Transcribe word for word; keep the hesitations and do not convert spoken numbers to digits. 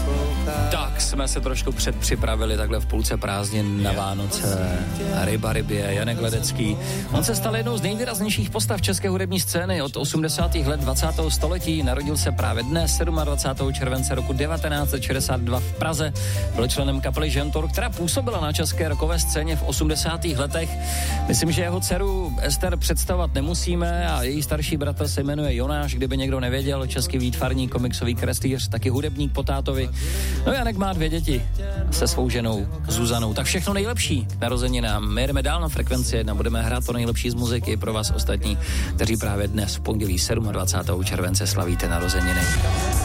Tak jsme se trošku předpřipravili takhle v půlce prázdnin na Vánoce. Ryba rybě, Janek Ledecký. On se stal jednou z nejvýraznějších postav české hudební scény od osmdesátých let dvacátého století. Narodil se právě dnes, dvacátého sedmého července roku devatenáct set šedesát dva v Praze. Byl členem kapely Žentor, která působila na české rockové scéně v osmdesátých letech. Myslím, že jeho dceru Ester představovat nemusíme a její starší bratr se jmenuje Jonáš, kdyby někdo nevěděl, český výtvarník, komiksový kreslíř, taky hudebník po tátovi. No Janek má dvě děti se svou ženou Zuzanou. Tak všechno nejlepší k narozeninám. My jdeme dál na Frekvenci jedna, budeme hrát to nejlepší z muziky pro vás ostatní, kteří právě dnes v pondělí dvacátého sedmého července slavíte narozeniny.